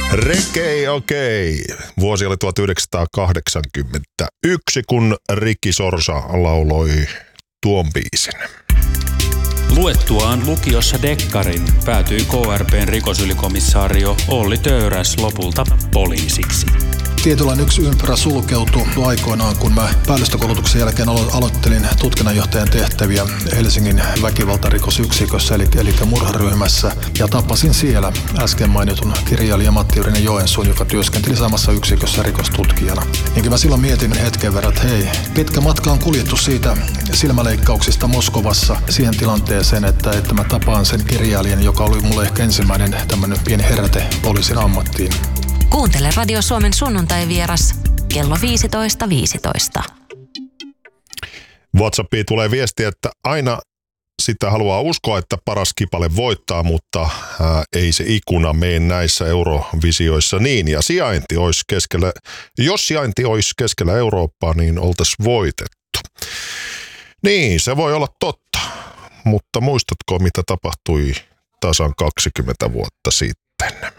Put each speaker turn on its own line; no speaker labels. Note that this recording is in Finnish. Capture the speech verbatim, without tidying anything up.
Rekei, okei. Okay. Vuosi oli tuhatyhdeksänsataakahdeksankymmentäyksi, kun Ricky Sorsa lauloi tuon biisin.
Luettuaan lukiossa dekkarin päätyi K R P:n rikosylikomissaario Olli Töyräs lopulta poliisiksi.
Tietynlainen yksi ympyrä sulkeutui aikoinaan, kun mä päällystökoulutuksen jälkeen alo- aloittelin tutkinnanjohtajan tehtäviä Helsingin väkivaltarikosyksikössä, eli, eli murharyhmässä, ja tapasin siellä äsken mainitun kirjailija Matti Yrinen Joensuun, joka työskenteli samassa yksikössä rikostutkijana. Enkä mä silloin mietin hetken verran, että hei, pitkä matka on kuljettu siitä silmäleikkauksista Moskovassa siihen tilanteeseen, että, että mä tapaan sen kirjailijan, joka oli mulle ehkä ensimmäinen tämmöinen pieni heräte poliisin ammattiin.
Kuuntele Radio Suomen sunnuntai-vieras kello viisitoista viisitoista.
WhatsAppiin tulee viesti, että aina sitä haluaa uskoa, että paras kipale voittaa, mutta ää, ei se ikuna mene näissä Eurovisioissa niin. Ja sijainti olisi keskellä, jos sijainti olisi keskellä Eurooppaa, niin oltaisiin voitettu. Niin, se voi olla totta, mutta muistatko, mitä tapahtui tasan kaksikymmentä vuotta sitten?